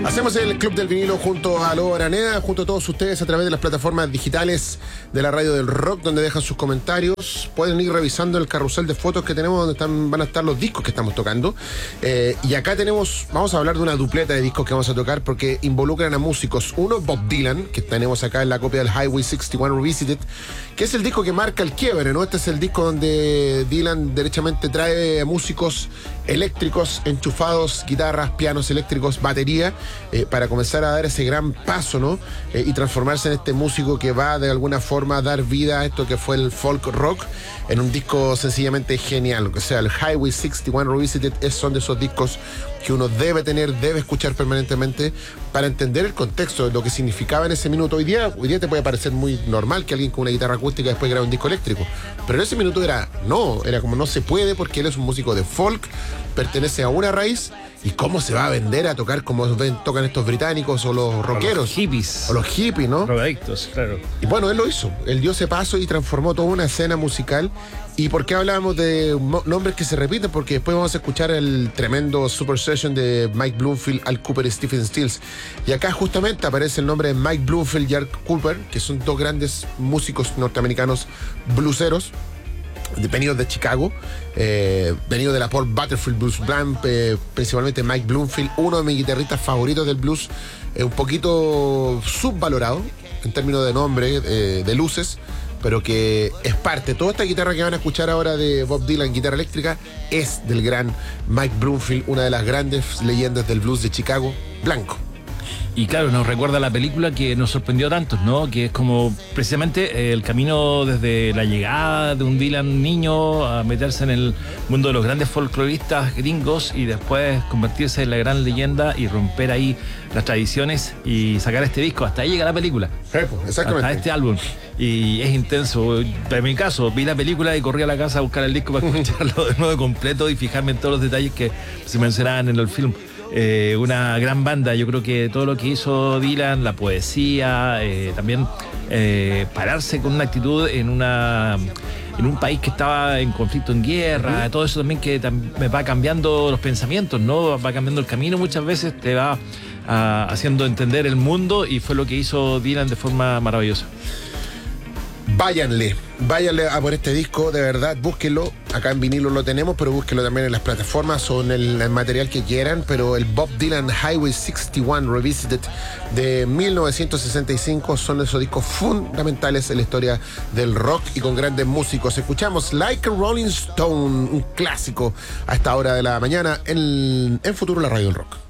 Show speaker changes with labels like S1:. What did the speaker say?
S1: Hacemos el Club del Vinilo junto a Lobo Araneda, junto a todos ustedes a través de las plataformas digitales de la Radio del Rock, donde dejan sus comentarios. Pueden ir revisando el carrusel de fotos que tenemos, donde van a estar los discos que estamos tocando. Y acá vamos a hablar de una dupleta de discos que vamos a tocar porque involucran a músicos. Uno, Bob Dylan, que tenemos acá en la copia del Highway 61 Revisited, que es el disco que marca el quiebre, ¿no? Este es el disco donde Dylan derechamente trae músicos eléctricos, enchufados, guitarras, pianos eléctricos, batería, para comenzar a dar ese gran paso, ¿no? Y transformarse en este músico que va de alguna forma a dar vida a esto que fue el folk rock en un disco sencillamente genial. O sea, el Highway 61 Revisited son de esos discos que uno debe tener, debe escuchar permanentemente para entender el contexto de lo que significaba en ese minuto. Hoy día te puede parecer muy normal que alguien con una guitarra acústica después grabe un disco eléctrico, pero en ese minuto era como no se puede, porque él es un músico de folk, pertenece a una raíz. ¿Y cómo se va a vender a tocar como tocan estos británicos o los rockeros?
S2: O los hippies,
S1: ¿no?
S2: Drogadictos, claro.
S1: Y bueno, él lo hizo. Él dio ese paso y transformó toda una escena musical. ¿Y por qué hablábamos de nombres que se repiten? Porque después vamos a escuchar el tremendo Super Session de Mike Bloomfield, Al Cooper y Stephen Stills. Y acá justamente aparece el nombre de Mike Bloomfield y Al Cooper, que son dos grandes músicos norteamericanos blueseros, venidos de Chicago, venidos de la Paul Butterfield Blues Band, principalmente Mike Bloomfield, uno de mis guitarristas favoritos del blues, un poquito subvalorado en términos de nombre, de luces, pero que es parte. Toda esta guitarra que van a escuchar ahora de Bob Dylan, guitarra eléctrica, es del gran Mike Bloomfield, una de las grandes leyendas del blues de Chicago, blanco.
S2: Y claro, nos recuerda la película que nos sorprendió a tantos, ¿no? Que es como precisamente el camino desde la llegada de un Dylan niño a meterse en el mundo de los grandes folcloristas gringos y después convertirse en la gran leyenda y romper ahí las tradiciones y sacar este disco. Hasta ahí llega la película.
S1: Exactamente.
S2: Hasta este álbum. Y es intenso. En mi caso, vi la película y corrí a la casa a buscar el disco para escucharlo de nuevo completo y fijarme en todos los detalles que se mencionaban en el film. Una gran banda, yo creo que todo lo que hizo Dylan, la poesía, también pararse con una actitud en un país que estaba en conflicto, en guerra, todo eso también que me va cambiando los pensamientos, ¿no? Va cambiando el camino, muchas veces te va haciendo entender el mundo, y fue lo que hizo Dylan de forma maravillosa.
S1: Váyanle a por este disco, de verdad, búsquenlo. Acá en vinilo lo tenemos, pero búsquenlo también en las plataformas o en el material que quieran. Pero el Bob Dylan Highway 61 Revisited de 1965 son esos discos fundamentales en la historia del rock y con grandes músicos. Escuchamos Like a Rolling Stone, un clásico a esta hora de la mañana en Futuro, la Radio del Rock.